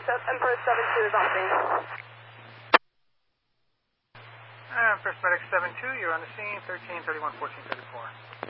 Empress 72 is on scene. First Medic 72, you're on the scene, 1331 1434.